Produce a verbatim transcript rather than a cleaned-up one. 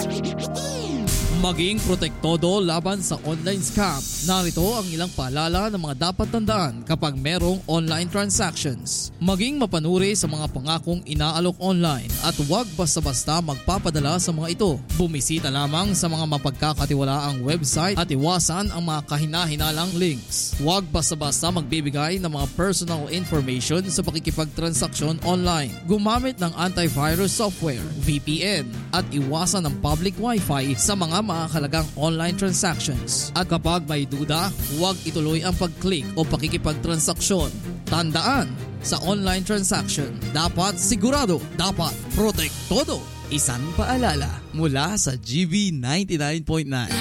Maging protektodo laban sa online scam. Narito ang ilang paalala ng mga dapat tandaan kapag merong online transactions. Maging mapanuri sa mga pangakong inaalok online at huwag basta-basta magpapadala sa mga ito. Bumisita lamang sa mga mapagkakatiwalaang website at iwasan ang mga kahina-hinalang links. Huwag basta-basta magbibigay ng mga personal information sa pakikipagtransaksyon online. Gumamit ng antivirus software, V P N, at iwasan ng public wifi sa mga makakalagang online transactions. At kapag may duda, huwag ituloy ang pag-click o pakikipagtransaksyon. Tandaan, sa online transaction, dapat sigurado, dapat protektodo. Isang paalala mula sa G B ninety-nine point nine.